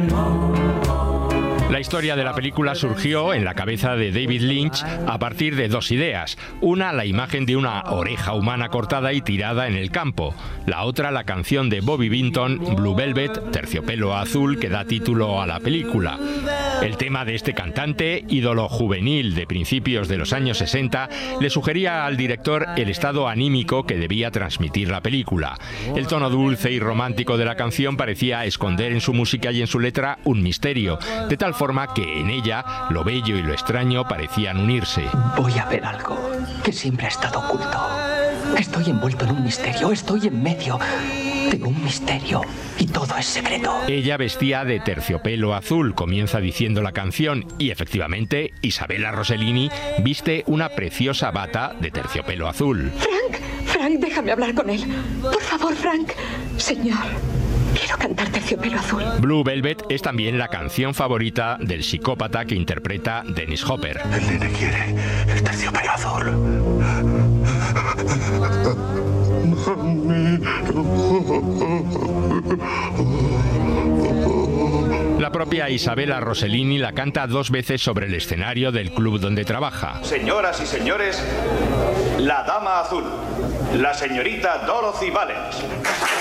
La historia de la película surgió en la cabeza de David Lynch a partir de dos ideas. Una, la imagen de una oreja humana cortada y tirada en el campo. La otra, la canción de Bobby Vinton, Blue Velvet, Terciopelo Azul, que da título a la película. El tema de este cantante, ídolo juvenil de principios de los años 60, le sugería al director el estado anímico que debía transmitir la película. El tono dulce y romántico de la canción parecía esconder en su música y en su letra un misterio, de tal forma que en ella lo bello y lo extraño parecían unirse. Voy a ver algo que siempre ha estado oculto. Estoy envuelto en un misterio, estoy en medio de un misterio y todo es secreto. Ella vestía de terciopelo azul, comienza diciendo la canción, y efectivamente Isabella Rossellini viste una preciosa bata de terciopelo azul. Frank, déjame hablar con él. Por favor, Frank. Señor, quiero cantar Terciopelo Azul. Blue Velvet es también la canción favorita del psicópata que interpreta Dennis Hopper. El nene quiere el Terciopelo Azul. La propia Isabella Rossellini la canta dos veces sobre el escenario del club donde trabaja. Señoras y señores, la Dama Azul, la señorita Dorothy Valens.